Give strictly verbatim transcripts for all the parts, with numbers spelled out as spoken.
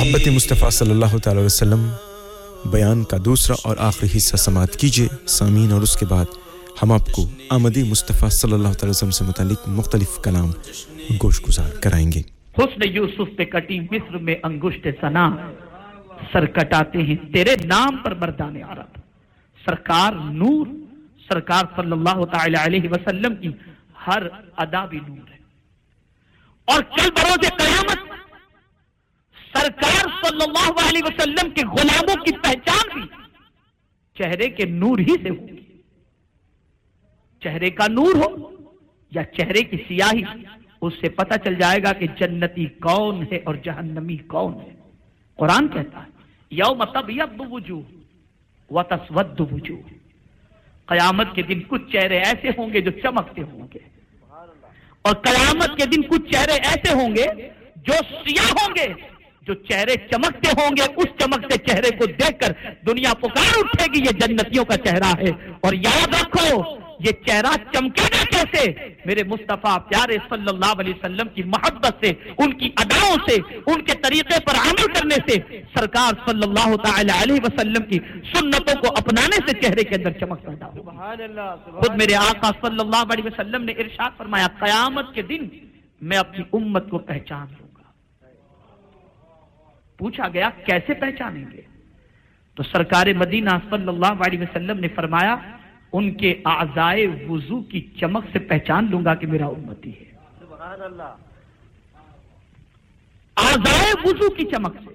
محبت مصطفیٰ صلی اللہ تعالی علیہ وسلم بیان کا دوسرا اور آخری حصہ سماعت کیجئے سامعین، اور اس کے بعد ہم آپ کو آمد مصطفیٰ صلی اللہ تعالی وسلم سے متعلق مختلف کلام گوش گزار کرائیں گے۔ حسن یوسف پہ کٹی مصر میں انگشت ثنا، سر کٹاتے ہیں تیرے نام پر مردان عرب۔ سرکار نور، سرکار صلی اللہ تعالی علیہ وسلم کی ہر ادا بھی نور ہے، اور کل بروز قیامت سرکار صلی اللہ علیہ وسلم کے غلاموں کی پہچان بھی چہرے کے نور ہی سے ہوگی۔ چہرے کا نور ہو یا چہرے کی سیاہی، اس سے پتہ چل جائے گا کہ جنتی کون ہے اور جہنمی کون ہے۔ قرآن کہتا ہے یوم تبیض وجوہ وتسود وجوہ، قیامت کے دن کچھ چہرے ایسے ہوں گے جو چمکتے ہوں گے، اور قیامت کے دن کچھ چہرے ایسے ہوں گے جو سیاہ ہوں گے۔ جو چہرے چمکتے ہوں گے اس چمکتے چہرے کو دیکھ کر دنیا پکار اٹھے گی یہ جنتیوں کا چہرہ ہے۔ اور یاد رکھو یہ چہرہ چمکے گا کیسے؟ میرے مصطفیٰ پیارے صلی اللہ علیہ وسلم کی محبت سے، ان کی اداؤں سے، ان کے طریقے پر عمل کرنے سے، سرکار صلی اللہ تعالی علیہ وسلم کی سنتوں کو اپنانے سے چہرے کے اندر چمک پیدا ہوگی۔ خود میرے آقا صلی اللہ علیہ وسلم نے ارشاد فرمایا قیامت کے دن میں اپنی امت کو پہچان لوں گا۔ پوچھا گیا کیسے پہچانیں گے؟ تو سرکار مدینہ صلی اللہ علیہ وسلم نے فرمایا ان کے اعضائے وضو کی چمک سے پہچان لوں گا کہ میرا امتی ہے۔ سبحان اللہ، اعضائے وضو کی چمک سے۔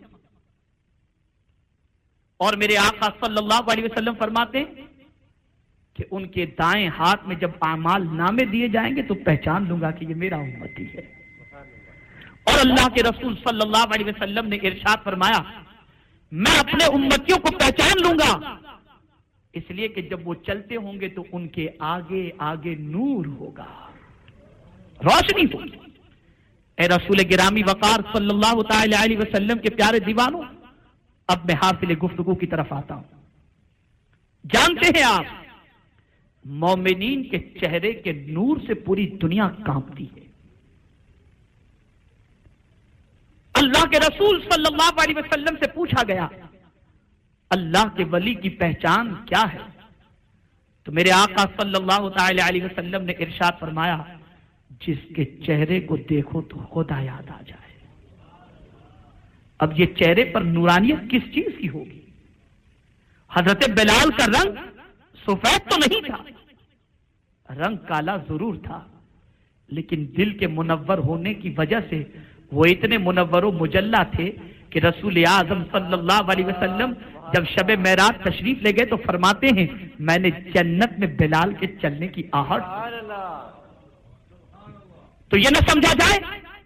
اور میرے آقا صلی اللہ علیہ وسلم فرماتے کہ ان کے دائیں ہاتھ میں جب اعمال نامے دیے جائیں گے تو پہچان لوں گا کہ یہ میرا امتی ہے۔ اور اللہ کے رسول صلی اللہ علیہ وسلم نے ارشاد فرمایا میں اپنے امتیوں کو پہچان لوں گا، اس لیے کہ جب وہ چلتے ہوں گے تو ان کے آگے آگے نور ہوگا، روشنی ہوگی۔ اے رسول گرامی وقار صلی اللہ تعالی علیہ وسلم کے پیارے دیوانوں، اب میں حاصل گفتگو کی طرف آتا ہوں۔ جانتے ہیں آپ مومنین کے چہرے کے نور سے پوری دنیا کانپتی ہے۔ اللہ کے رسول صلی اللہ علیہ وسلم سے پوچھا گیا اللہ کے ولی کی پہچان کیا ہے؟ تو میرے آقا صلی اللہ تعالی علیہ وسلم نے ارشاد فرمایا جس کے چہرے کو دیکھو تو خدا یاد آ جائے۔ اب یہ چہرے پر نورانیت کس چیز کی ہوگی؟ حضرت بلال کا رنگ سفید تو نہیں تھا، رنگ کالا ضرور تھا، لیکن دل کے منور ہونے کی وجہ سے وہ اتنے منور و مجلہ تھے کہ رسول اعظم صلی اللہ علیہ وسلم جب شب معراج تشریف لے گئے تو فرماتے ہیں میں نے جنت میں بلال کے چلنے کی آہٹ۔ تو یہ نہ سمجھا جائے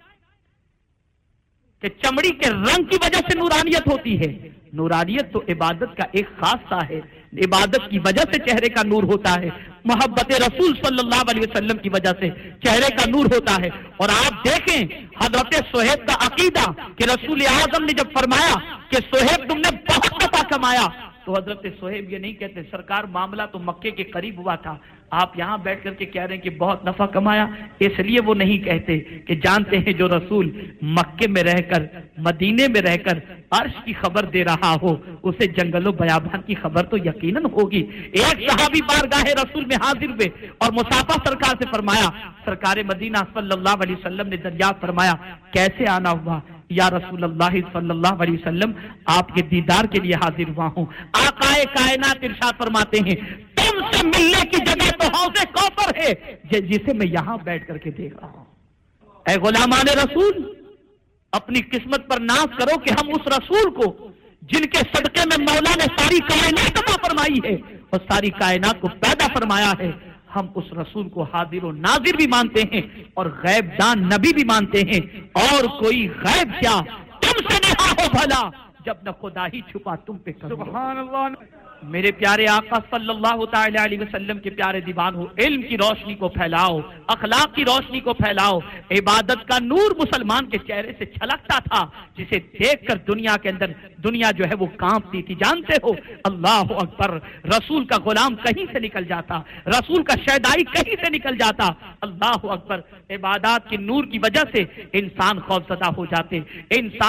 کہ چمڑی کے رنگ کی وجہ سے نورانیت ہوتی ہے۔ نورانیت تو عبادت کا ایک خاصہ ہے، عبادت کی وجہ سے چہرے کا نور ہوتا ہے، محبت رسول صلی اللہ علیہ وسلم کی وجہ سے چہرے کا نور ہوتا ہے۔ اور آپ دیکھیں حضرت صہیب کا عقیدہ کہ رسول اعظم نے جب فرمایا کہ صہیب تم نے بہت نفع کمایا، تو حضرت صہیب یہ نہیں کہتے سرکار معاملہ تو مکے کے قریب ہوا تھا، آپ یہاں بیٹھ کر کے کہہ رہے ہیں کہ بہت نفع کمایا۔ اس لیے وہ نہیں کہتے کہ جانتے ہیں جو رسول مکے میں رہ کر مدینے میں رہ کر عرش کی خبر دے رہا ہو اسے جنگل و بیابان کی خبر تو یقیناً ہوگی۔ ایک صحابی بارگاہ رسول میں حاضر ہوئے اور مصافحہ سرکار سے فرمایا، سرکار مدینہ صلی اللہ علیہ وسلم نے دریافت فرمایا کیسے آنا ہوا؟ یا رسول اللہ صلی اللہ علیہ وسلم آپ کے دیدار کے لیے حاضر ہوا ہوں۔ آقائے کائنات ارشاد فرماتے ہیں تم سے ملنے کی جگہ تو حوض کوثر ہے جسے میں یہاں بیٹھ کر کے دیکھ رہا ہوں۔ اے غلامان رسول اپنی قسمت پر ناز کرو کہ ہم اس رسول کو جن کے صدقے میں مولا نے ساری کائنات عطا فرمائی ہے اور ساری کائنات کو پیدا فرمایا ہے، ہم اس رسول کو حاضر و ناظر بھی مانتے ہیں اور غیب دان نبی بھی مانتے ہیں۔ اور کوئی غیب کیا تم سے نہا ہو بھلا جب نہ خدا ہی چھپا تم پہ کرو۔ سبحان اللہ۔ میرے پیارے آقا صلی اللہ تعالی علیہ وسلم کے پیارے دیوان ہو، علم کی روشنی کو پھیلاؤ، اخلاق کی روشنی کو پھیلاؤ۔ عبادت کا نور مسلمان کے چہرے سے چھلکتا تھا جسے دیکھ کر دنیا کے اندر دنیا جو ہے وہ کانپتی تھی۔ جانتے ہو اللہ اکبر، رسول کا غلام کہیں سے نکل جاتا، رسول کا شیدائی کہیں سے نکل جاتا، اللہ اکبر، عبادات کے نور کی وجہ سے انسان خوفزدہ ہو جاتے، انسان